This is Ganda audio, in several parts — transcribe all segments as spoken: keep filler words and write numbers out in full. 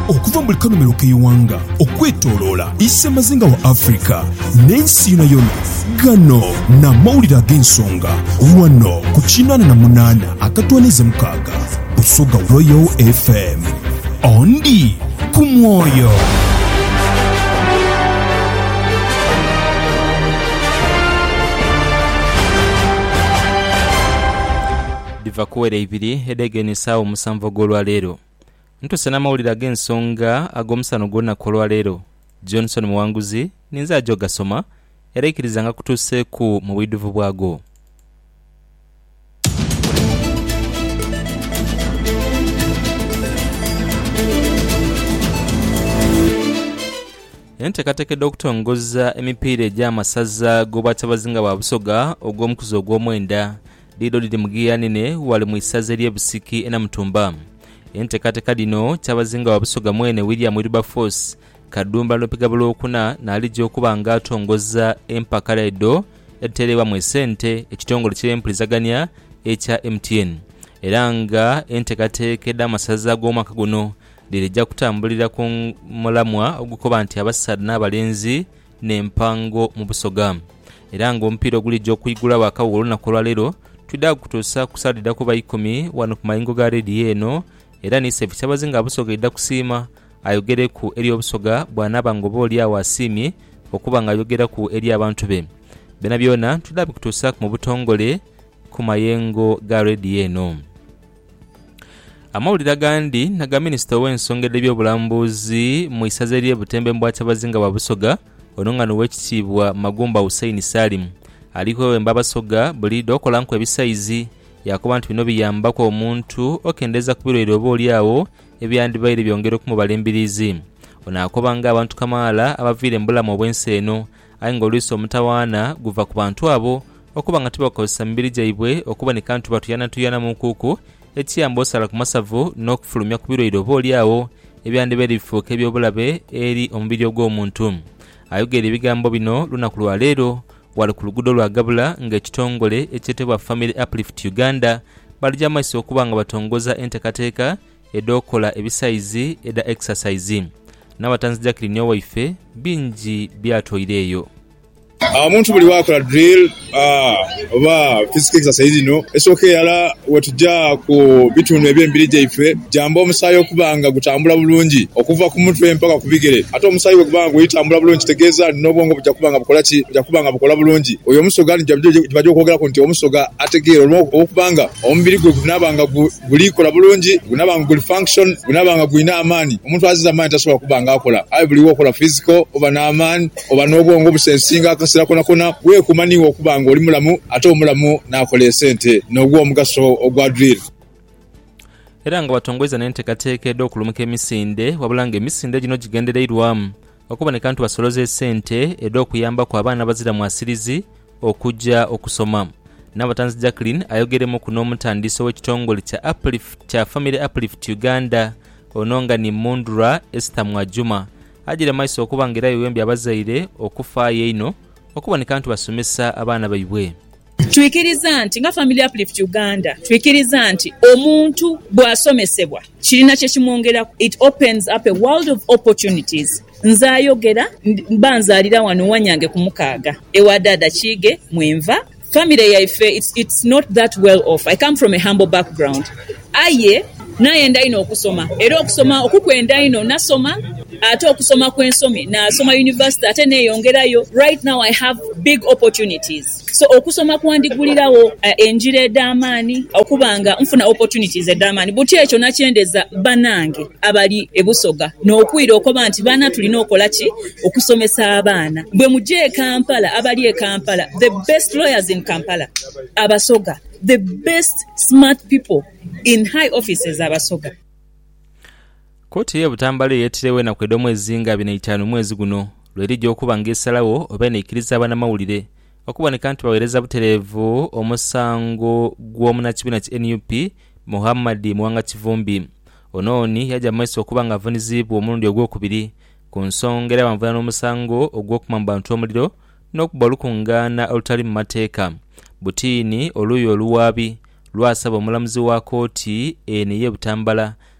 okuva mu kanomero k'eyiwanga okwetooloola isse mazinga wa Afrika n'ensi yonna yonna. Gano n'amawulire ag'ensonga wano ku kinaana na munaana akatwaniza mukaaga Busoga Royal F M. Ondi ku mwoyo. Diva kuwere ibiri edegeni sawa musanvu gw'olwaleero. Ntuse n'amawulire ag'ensonga ag'omusano gwonna kw'olwaleero. Johnson Muwanguzi ninza ajo gasoma era ikirizanga kutuuseeku mu bwiduvu bwago. Enteekateeka okutongoza emipiira egy'amasaza g'obwatabazinga bwa Busoga ogw'omukuzi ogw'omwenda lido liri mugiyanine wali mu isaza ery'e Busiki e Namutumba. Enteekateeka lino kyabazinga wa Busoga mwene William Wilberforce Kadumba Lopega Bulokuna n'alijja okuba nga atongoza empaka ledo eterewa mu esente ekitongole ky'empulizaganya ekya M T N. Era nga enteekateeka ed'amasaza g'omwaka guno lirijja kutambulira ku mulamwa ogukoba nti abasadu n'abalenzi n'empango mu Busoga. Era nga omupiira ogulijja okuyigula wakawo olunaku olwaleero twidda kutuusa kusalira ku bayikumi wano ku mayingo ga rediyo eno. Era n'ise kyabazinga Busoga idda kusiima ayogere ku eri Obusoga bw'anaaba ng'oba oli awo asiimye okuba nga ayogera ku eri abantu be. Byonna byonna twidda kutuusa mu butongole ku mayengo ga rediyo eno. Amawulire agandi naga minisita w'ensonga z'ebyobulambuzi mu isaza ery'e Butembe mu bwakyabazinga bwa Busoga onongano w'ekitiibwa Magumba Hussein Salim aliko wemba Abasoga bulido okola nku ebisayizi yakuba nti bino biyambako omuntu okendeza ku birwaire oba oli awo ebyandibaire byongera okumubala embiriizi. Ono akoba nga abantu kamaala abaviire mbulamu obwensi eno aye ng'oluusi omutawaana guva ku bantu abo okuba nga tibakozesa mibiri gyaibwe okuboneka nti batuyana tuyana mu nkuuku ekiyamba osala ku masavu n'okufulumya ku birwaire oba oli awo ebyandibaire bifuuka ebyobulabe eri omubiri ogw'omuntu. Ayogera ebigambo bino lunaku lwa leero wali ku luguudo lwa Gabula ng'ekitongole ekyetebwa Family Uplift Uganda balijja amaiso okuba nga batongoza enteekateeka ed'okola ebisayizi eda exercise. N'abatanzi Jacqueline owaife bingi byatoireeyo. Omuntu buli wakola drill ah oba physical exercise no esooke yala wetujja ku bitundu eby'embiri gyaife jamba omusaayi okubanga gutambula bulungi okuva ku mutwe mpaka ku bigere ate omusaayi okubanga guyitambula bulungi tegeeza n'obwongo bujja kubanga bukola ki bujja kubanga bukola bulungi. Oyo omusoga bajja okwogera ku nti omusoga ategeera okubanga omubiri gwe gunabanga gulikola bulungi gunabanga guli function gunabanga guyina amaani. Omuntu aziza amaani tasobola kubanga akola aye buli wokola physical oba n'amaani oba n'obwongo busensinga akasira kona kona weekumaniwa okubanga oli mulamu ate omulamu n'akola esente n'ogwa omugaso ogwa drill. Era nga batongweza n'enteekateeka ed'okulumuka emisinde wabula nga emisinde gino gigendereirwamu okuboneka nti basoloza esente ed'okuyambako abaana bazira mu asirizi okujja okusoma. N'abatanzi Jacqueline ayogeremu ku n'omutandisi w'ekitongole kya Uplift kya Family Uplift Uganda ononga ni Mundura Esther Mwajuma agira maiso okuba nga era yewembi abazaire okufaayo eno okuboneka nti basomesa abaana baibwe. Twikiriza nti nga Family Uplift Uganda twikiriza nti omuntu bw'asomesebwa kirina kye kimwongera. It opens up a world of opportunities. Nzayogera banzalira wano wanyange ku mukaaga ewa dada Kige Mwenva. Family yaife it's, it's not that well off. I come from a humble background. Aye nayenda ino okusoma era okusoma okukwenda ino nasoma ate okusoma kwensome nasoma university ate neyongerayo. Right now I have big opportunities. So okusoma kwandigulirawo uh, enjira ed'amaani okubanga nfuna opportunities ed'amaani buti ekyo nakyendeza banange abali e Busoga n'okwira okuba nti baana tulina okola ki okusomesa abaana. Bwe mujje e Kampala abali e Kampala the best lawyers in Kampala Abasoga, the best smart people in high offices Abasoga. Kooti ye Butambala yeetirewe na kweda omwezi nga abiri na itaano mwezi guno lwerijja okuba ng'esalawo oba neikiriza abannamawulire okuboneka nti baweereza butereevu omusango gw'omunakibiina ki N U P Muhammad Mwanga Kivumbi. Onooni yajja maiso okuba nga avunizibwa omulundi ogwokubiri ku nsonga era bamuvuna n'omusango ogw'okuma mu bantu omuliro n'okuba olukungaana olutali mu mateeka. Butiini oluuyi oluwaabi lwasaba omulamuzi wa kooti eno ye Butambala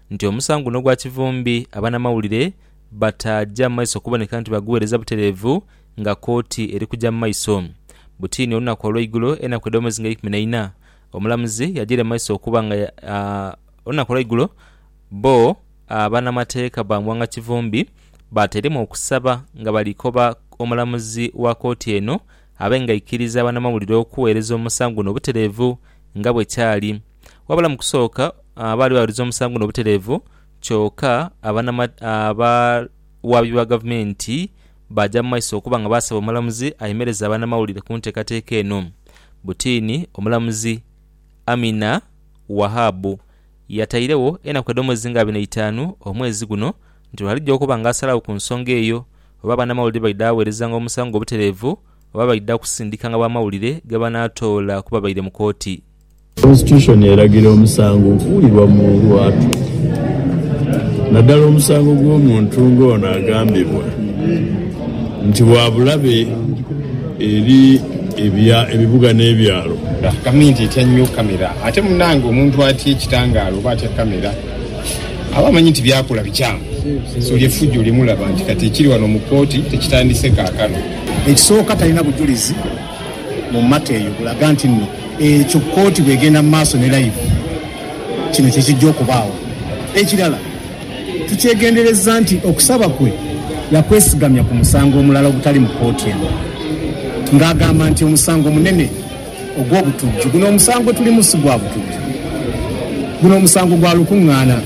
nti omusango guno gwa Kivumbi abanamawulire batajja mu maiso okuboneka nti baguweereza butereevu nga kooti eri kujja mu maiso. Butiini olunaku olw'eigulo ennaku ed'omwezi nga ikumi na nnya omulamuzi yagira mu maiso okuba nga uh, olunaku olw'eigulo bo abanamateeka uh, bamwanga Kivumbi bateremu okusaba nga balikoba omulamuzi wa kooti eno abe nga ikkiriza abanamawulire okuweereza omusango guno obutereevu nga bwe kyali. Wabula mu kusooka abaali baweereza omusango guno obutereevu kyokka abawabi ba gavumenti bajja mu maiso okuba nga basaba omulamuzi ayemereza abanamawulire ku nteekateeka eno. Butiini omulamuzi Amina Wahabu yatairewo ennaku ed'omwezi nga abiri na itaano omwezi guno nti walijja okuba nga asalawo ku nsonga eyo oba abanamawulire baidde aweerezanga omusango obutereevu oba baidde kusindika nga bamawulire gabanaatoola kuba baire mu kooti. Constitution eragira omusango okuwulirwa mu lwatu naddala omusango gw'omuntu ng'ono agambibwa nti wabulabe eri ebibuga n'ebyalo. Gavumenti etya nnyo kamera ate munange omuntu atya ekitangaalo oba atya kamera aba amanyi nti byakola bikyamu so lyeffujjo limulaba nti kati ekiri wano mu kooti tekitandise kaakano. Ekisooka talina bujulizi mu mata eyo bulaga nti nno ekyo kooti bwegenda mu maaso ne live kino kyekijja okubaawo. Ekirala tukyegendereza nti okusaba kwe yakwesigamya ku musango omulala ogutali mu kooti eno ng'agamba nti omusango munene ogw'obutujju guno omusango tulimu si gwa butujju guno omusango gwa lukuŋŋaana.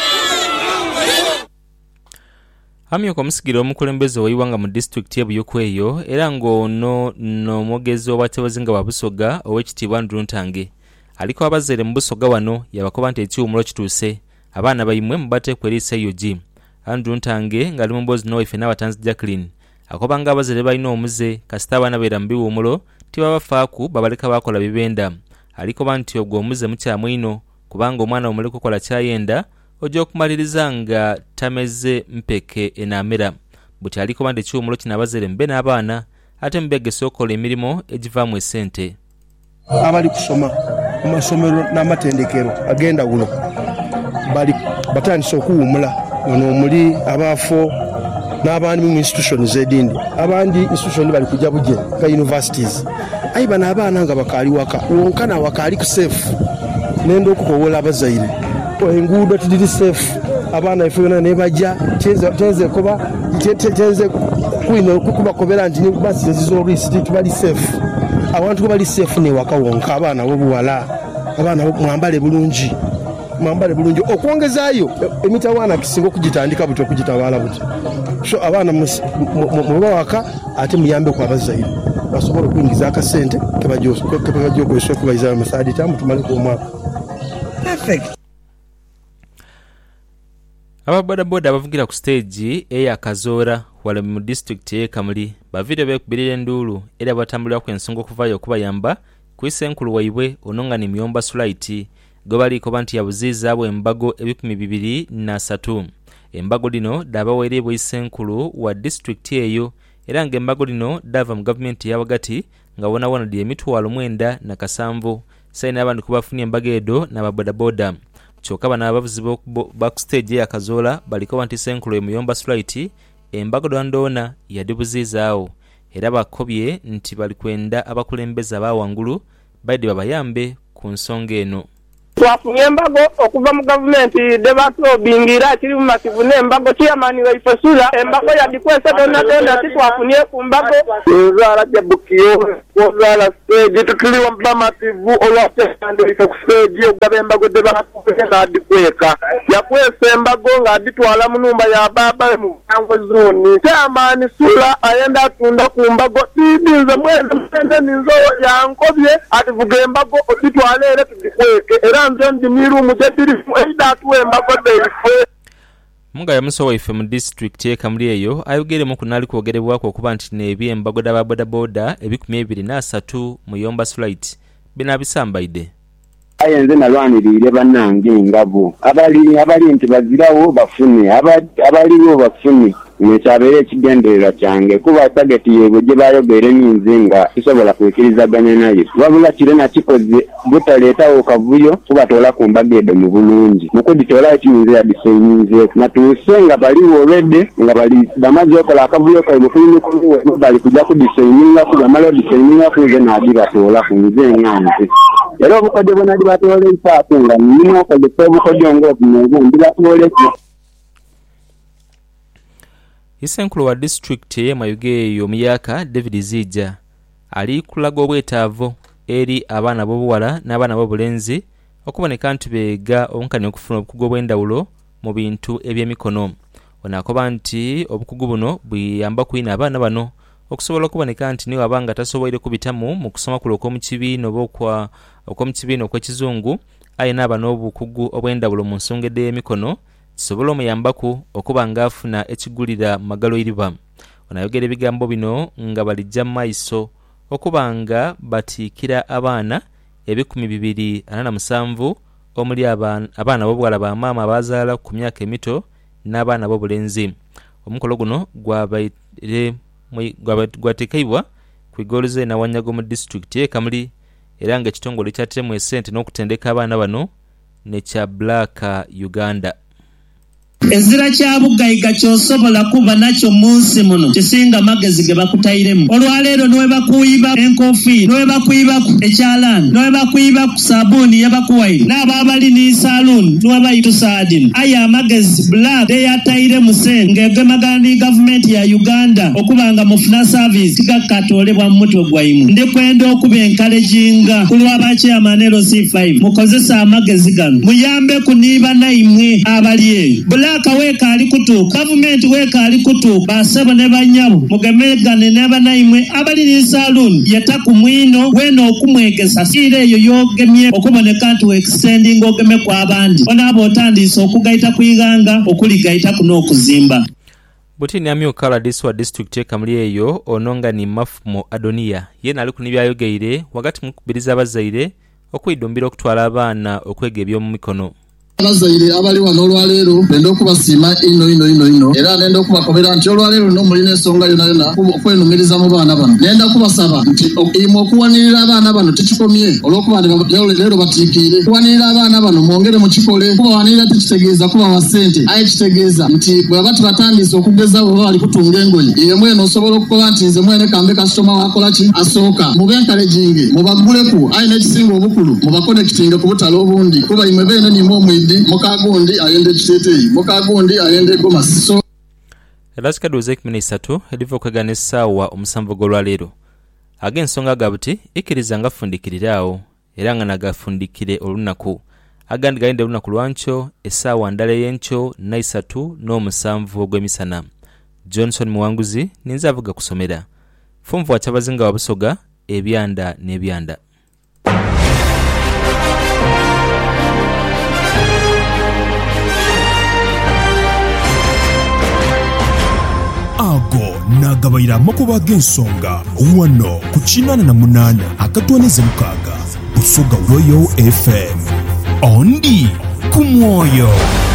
Amyuka omusigire omukulembeze w'eiwanga mu disitulikiti y'e Buyoko eyo era ng'ono n'omwogezi w'obwatabazi nga bwa Busoga ow'ekitiibwa Andrew Ntange aliko abazaire mu Busoga wano yabakoba nti ekiwumulo kituuse abaana bayimwe mu bateekwa eriisa U G. Andrew Ntange ng'ali mu mboozi n'owaife n'abatanzi Jacqueline akoba nga abazaire balina omuze kasita abaana beera mu biwumulo tibabafaaku babaleka bakola bibenda. Alikoba nti ogwo omuze mukyamu ino kubanga omwana omuleka okola kyayenda ojja okumaliriza nga tameze mpeke enaamera. Buti alikoba nti ekiwumulo kino abazaire mube n'abaana ate mubegese okukola emirimu egivaamu essente. Abali kusoma mu masomero n'amatendekero agenda guno bali batandise okuwumula ono omuli abaafo n'abandi mu institutions edindi abandi institution bali kujja buje ka universities ayi bana abaana nga bakali waka wonkana wakali ku safe nendo okukowola abazaire enguudo tudiri safe abaana ifuna ne bajja chenze chenze kuba chenze kuino kubakobera nti basi zizo risk tubali safe abantu bali safe ne waka wonka abaana bobuwala abaana mwambale bulungi mwambale bulungi okwongezaayo emitawana kisingo kugitandika buto kugitabala buto so abaana mubawaka ate muyambe kwa bazaire basobola kuingiza akasente kebajo kebajo kwesho kubaiza masadi tamu tumale ku mwaka perfect. Ababodaboda abavugira ku stage eya Kazoora wala mu district ye Kamuli bavire bekubirira enduulu era batambulira ku ensonga okuvayo okubayamba kwise enkulu waibwe ononga ni myomba sulaiti gobali ko banti yabuziza abo embago ebikumi bibiri na satu. Embago lino dabaweere bwise enkulu wa district eyo era nga embago lino dava mu government yabagati nga wona wona di emitwalo mwenda na kasanvu saina abantu kubafuni embago edo na babodaboda. Kyokka bana abavuzi backstage ya Kazola baliko banti senkulu emuyomba sulaiti embago dondona yadibuzizaawo era bakobye nti balikwenda abakulembeza bawangulu baide babayambe ku nsonga eno. Twafunye embago okuva mu gavumenti debato bingira kiri mu masivu n'embago chairman wa ifasula embago yadikwese donna donna titwafunye ku mbago nzala jabukiyo nzala stage tutuli wa masivu olwatende ife ku stage ogaba embago debato ngadikweka yakwese embago ngaditwala mu numba ya baba mu kango zone chairman sula ayenda atunda ku mbago tidinze mwenda mwenda ninzo yankobye ativuga embago otitwala ere tudikweke era Munga ya muso waife mu district ye Kamuli eyo ayogere mu kunali kwogerebwako okuba nti nebye embago da boda boda ebikumi ebiri na satu mu yomba flight bina bisambaide. Ayenze nalwanirire bannange ngabo abali abali nti bazirawo bafune abali abaliwo bafune nekyabeera ekigendererwa kyange kuba tageti yeebwe gye bayogera eminze nga tusobola kwekirizaganya nayo wabula kire nakikoze butaleetawo kavuyo kubatoola ku mbaga edo mu bulungi mukuditoolayo kiyinza yadiseyinzeeku natuuse nga baliwo olwedde nga bali bamaze okola akavuyo kaibwe kuyinikuliwe bali kujja kudiseyiningako bamala odiseyiningako nze naadibatoolaku nze nganze era obukodyo bwe nadi batooleisaako nga nina okozesa obukodyo ng'obumengu ndibatooleki. Isenkulu wa district ye Mayuge eyo Miyaka David Zija ali kulaga obwetaavu eri abaana b'obuwala n'abaana b'obulenzi okuboneka nti beega obunkani okufuna obukugu obw'endawulo mu bintu eby'emikono. Ono akoba nti obukugu buno buyamba kuyina abaana bano okusobola okuboneka nti niwe abanga tasoboire kubitamu mu kusoma kulo okw'omu kibiina oba okw'omu kibiina okw'ekizungu ayina abana obukugu obw'endawulo mu nsonga edde y'emikono kisobola omuyambaku okuba nga afuna ekigulira magalo iriba. Ono ayogera ebigambo bino nga balijja mu maiso okuba nga batiikira abaana ebikumi bibiri ana na musanvu omuli abaana b'obuwala ba maama abazaala ku myaka emito n'abaana b'obulenzi. Omukolo guno gwateekebwa ku igoloze na Wanyago mu district ye Kamuli era nga ekitongole kyateemu esente n'okutendeka abaana bano ne kya Black Uganda. Ezira kya bugayiga ky'osobola kuba nakyo munsi muno kisinga magezi ge bakutairemu. Olwaleero niwe bakuyiba enkofiira niwe bakuyiba ekyalaani niwe bakuyiba ku sabuuni yabakuwaire n'abo abali ni saloon niwe bayita saadini aye amagezi Black deyataire mu sente ng'egemagana ni gavumenti ya Uganda okuba nga mufuna service tigakatoolebwa mu mutwe gwaimu. Ndi kwenda okuba enkalejinga ku lw'aba chairman L C five mukozesa amagezi gano muyambe kuniiba naimwe abali eyo. Black weka ali kutuuka gavumenti weka ali kutuuka basebo ne banyabo mugemegane n'abanaimwe abali ni saloon yataku mwino weno okumwegesa sire eyo yogemye okuboneka nti extending ogeme kwa abandi onabo otandise okugaita kuyiganga okuligaita kuno okuzimba. Butini amyuka la diswa district ye Kamuli eyo ononga ni Mafumo Adonia yena ali kunibyayogeire wakati mukubiriza abazaire okwidumbira okutwala abaana okwega eby'omu mikono. Abazaire abali wano olwaleero benda okubasiima ino ino ino ino era nenda okubakobera nti olwaleero no mulina ensonga yona yona okwenumiriza mu baana bano. Nenda kubasaba nti imwe okuwanirira abaana bano tekikomye olw'okuba leero batiikire okuwanirira abaana bano mwongere mu kikole kubawanirira tekitegeeza kubawa ssente aye kitegeeza nti bwe baba tubatandise okugeza bwe bali kutunga engoye ye mwene osobola okukola nti nze mwene kambe kasitoma wakola ki asooka mube enkalejinge mubaguleku aye n'ekisinga obukulu mubakonekitinge ku butale obundi kuba imwe beene nimwe omwe mukagundi ayende kiteteyi mukagundi ayende gomasiso. Elasika doze kimene isatu edivo kwegana essaawa omusanvu gw'olwaleero ag'ensonga gabuti ikkiriza nga fundikirirawo era nga nagafundikire olunaku agandi galinde olunaku lwankyo essaawa ndala y'enkyo naisatu n'omusanvu ogw'emisana. Johnson Muwanguzi ninza avuga kusomera fumvu wa Kyabazinga wa Busoga ebyanda n'ebyanda. Ago nagabayira makuba g'ensonga wano ku kinana na munana akatwaneze mukaga Busoga Royal F M ondi ku mwoyo.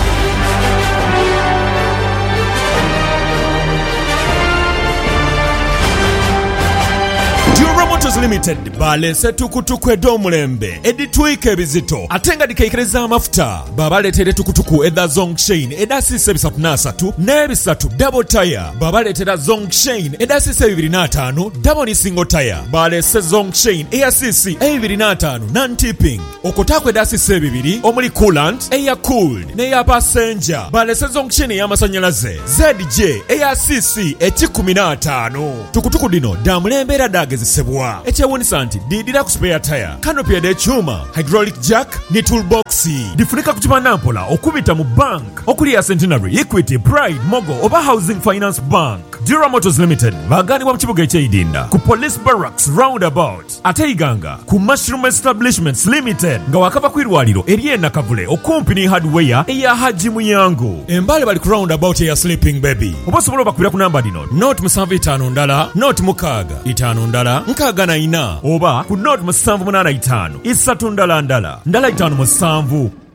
Motors Limited balese tukutuku edomulembe editwika ebizito atenga dikaikereza amafuta babaletere tukutuku eda Zongshin eda sise bisatu nasatu nebisatu double tire babaletere Zongshin eda sise bibiri na tano double ni single tire balese Zongshin ea sisi ebibiri na tano non-tipping okotakwe eda sise bibiri omuli coolant ea cooled ne ya passenger balese Zongshin ea masanyalaze Z J ea sisi eti kumi na tano tukutuku dino damulembe era dagezesebwa ekyewunisa nti didira ku spare tire canopy ekyuma hydraulic jack ne toolbox difunika ku kibanampola okubita mu bank okuli ya Centenary, Equity, Pride, Mogo oba Housing Finance Bank. Dura Motors Limited baganibwa mu kibuga eky'Idinda ku Police Barracks roundabout ate Iganga ku Mushroom Establishments Limited nga wakava ku irwaliro eriye Nakavule okumpi ne hardware eya Haji Muyango embale bali ku roundabout eya Sleeping Baby obasobola bakubira ku namba dino note musanvu itaano ndala note mukaaga itaano ndala nkaaga na ina oba ku note musanvu munana itaano isatu ndala ndala ndala itaano musanvu